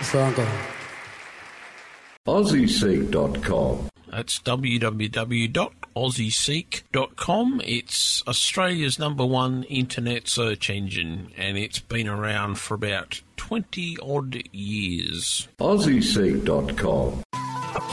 That's where I'm going. AussieSeek.com. That's www.aussieseek.com. It's Australia's #1 internet search engine, and it's been around for about 20-odd years. AussieSeek.com.